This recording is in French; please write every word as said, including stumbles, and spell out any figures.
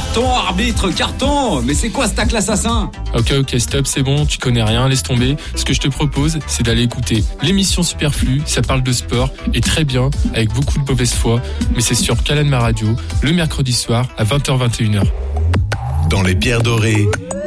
Carton, arbitre, carton. Mais c'est quoi ce tacle assassin? Ok, ok, stop, c'est bon, tu connais rien, laisse tomber. Ce que je te propose, c'est d'aller écouter l'émission Superflu, ça parle de sport, et très bien, avec beaucoup de mauvaise foi, mais c'est sur Calanma Radio, le mercredi soir, à vingt heures vingt et une heures. Dans les Pierres Dorées,